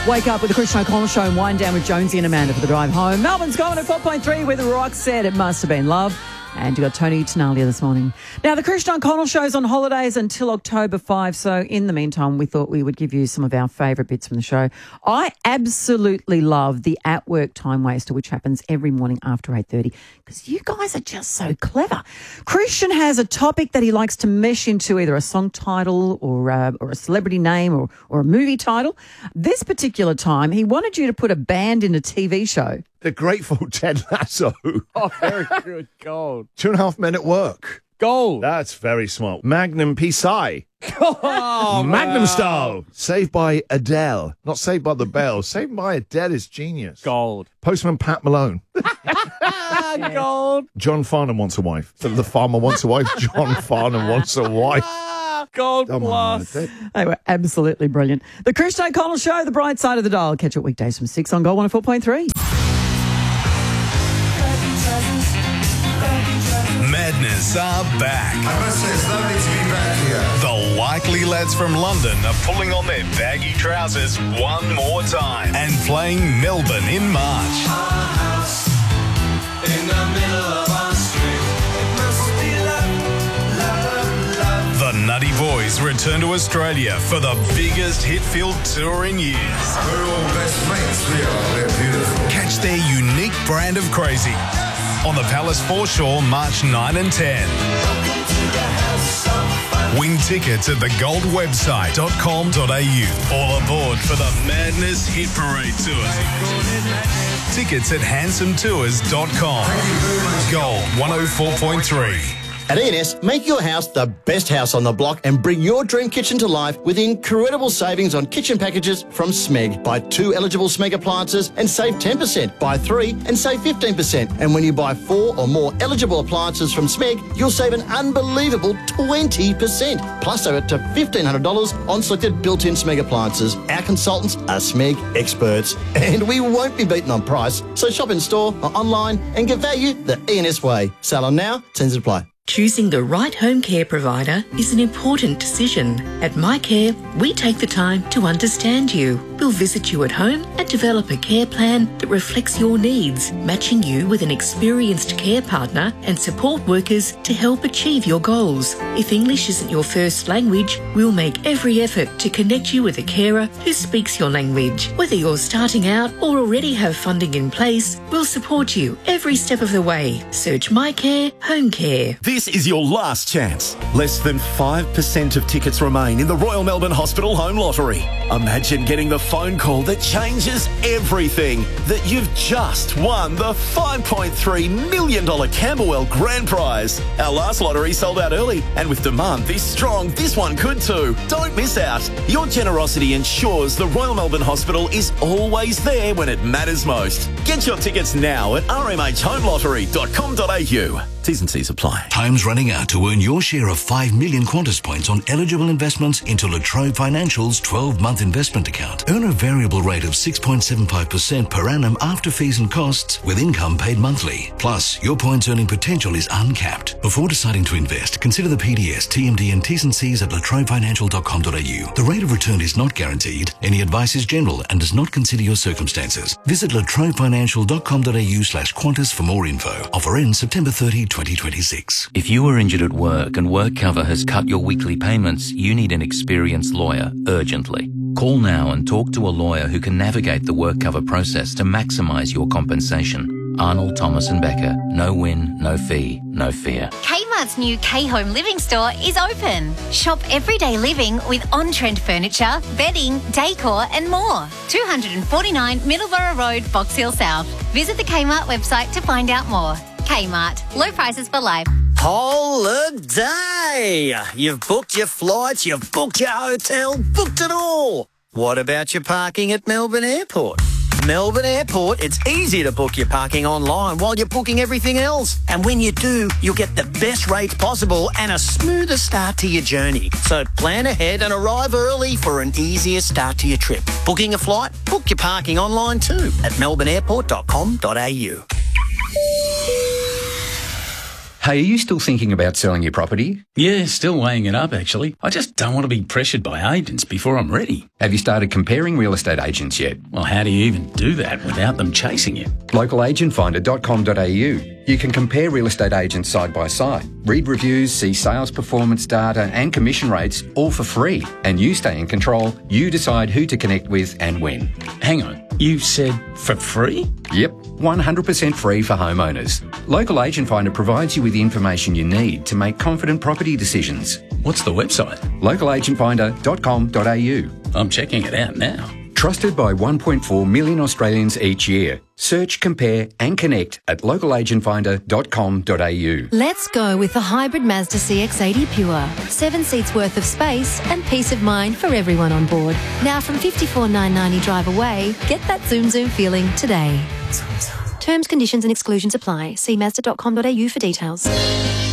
Wake up with the Christian O'Connell Show and wind down with Jonesy and Amanda for the drive home. Melbourne's going at 4.3 with Rock said it must have been love. And you got Tony Tenalia this morning. Now, the Christian O'Connell Show's on holidays until October 5. So in the meantime, we thought we would give you some of our favourite bits from the show. I absolutely love the At Work Time Waster, which happens every morning after 8:30, because you guys are just so clever. Christian has a topic that he likes to mesh into either a song title or a celebrity name or a movie title. This particular time, he wanted you to put a band in a TV show. The Grateful Ted Lasso. Oh, very good. Gold. 2.5 Men at Work. Gold. That's very smart. Magnum PSI. Oh, Magnum wow. Style. Saved by Adele. Not Saved by the Bell. Saved by Adele is genius. Gold. Postman Pat Malone. Gold. John Farnham wants a wife. The farmer wants a wife. John Farnham wants a wife. Gold Come plus. on, They were absolutely brilliant. The Christian O'Connell Show, the bright side of the dial. Catch it weekdays from 6 on Gold 104.3. Madness are back. I must say, it's lovely to be back here. The likely lads from London are pulling on their baggy trousers one more time and playing Melbourne in March. Our house in the middle of our street. It must be love, love, love. The Nutty Boys return to Australia for the biggest hit-filled tour in years. We're all best mates, we are. We're beautiful. Catch their unique brand of crazy on the Palace Foreshore March 9 and 10. Win tickets at thegoldwebsite.com.au. All aboard for the Madness Hit Parade Tour. Tickets at handsomeTours.com. Gold 104.3. At E&S, make your house the best house on the block and bring your dream kitchen to life with incredible savings on kitchen packages from Smeg. Buy 2 eligible Smeg appliances and save 10%. Buy 3 and save 15%. And when you buy 4 or more eligible appliances from Smeg, you'll save an unbelievable 20%. Plus over to $1,500 on selected built-in Smeg appliances. Our consultants are Smeg experts. And we won't be beaten on price. So shop in store or online and get value the E&S way. Sale on now, terms apply. Choosing the right home care provider is an important decision. At MyCare, we take the time to understand you. We'll visit you at home and develop a care plan that reflects your needs, matching you with an experienced care partner and support workers to help achieve your goals. If English isn't your first language, we'll make every effort to connect you with a carer who speaks your language. Whether you're starting out or already have funding in place, we'll support you every step of the way. Search MyCare Home Care. This is your last chance. Less than 5% of tickets remain in the Royal Melbourne Hospital Home Lottery. Imagine getting the phone call that changes everything, that you've just won the $5.3 million Camberwell Grand Prize. Our last lottery sold out early, and with demand this strong, this one could too. Don't miss out. Your generosity ensures the Royal Melbourne Hospital is always there when it matters most. Get your tickets now at rmhhomelottery.com.au. T's and C's apply. Time's running out to earn your share of 5 million Qantas points on eligible investments into La Trobe Financial's 12-month investment account. Earn a variable rate of 6.75% per annum after fees and costs, with income paid monthly. Plus, your points earning potential is uncapped. Before deciding to invest, consider the PDS, TMD and T's and C's at latrobefinancial.com.au. The rate of return is not guaranteed. Any advice is general and does not consider your circumstances. Visit latrobefinancial.com.au/Qantas for more info. Offer ends September 30, 2026. If you were injured at work and work cover has cut your weekly payments, you need an experienced lawyer urgently. Call now and talk to a lawyer who can navigate the work cover process to maximise your compensation. Arnold, Thomas and Becker. No win, no fee, no fear. Kmart's new K-Home Living store is open. Shop everyday living with on-trend furniture, bedding, decor and more. 249 Middleborough Road, Box Hill South. Visit the Kmart website to find out more. Kmart. Low prices for life. Holiday! You've booked your flights, you've booked your hotel, booked it all. What about your parking at Melbourne Airport? Melbourne Airport, it's easy to book your parking online while you're booking everything else. And when you do, you'll get the best rates possible and a smoother start to your journey. So plan ahead and arrive early for an easier start to your trip. Booking a flight? Book your parking online too at melbourneairport.com.au. Hey, are you still thinking about selling your property? Yeah, still weighing it up, actually. I just don't want to be pressured by agents before I'm ready. Have you started comparing real estate agents yet? Well, how do you even do that without them chasing you? Localagentfinder.com.au. You can compare real estate agents side by side, read reviews, see sales performance data and commission rates, all for free. And you stay in control. You decide who to connect with and when. Hang on, you said for free? Yep, 100% free for homeowners. Local Agent Finder provides you with the information you need to make confident property decisions. What's the website? Localagentfinder.com.au. I'm checking it out now. Trusted by 1.4 million Australians each year. Search, compare and connect at localagentfinder.com.au. Let's go with the hybrid Mazda CX-80 Pure. 7 seats worth of space and peace of mind for everyone on board. Now from $54,990 drive away, get that zoom zoom feeling today. Terms, conditions and exclusions apply. See Mazda.com.au for details.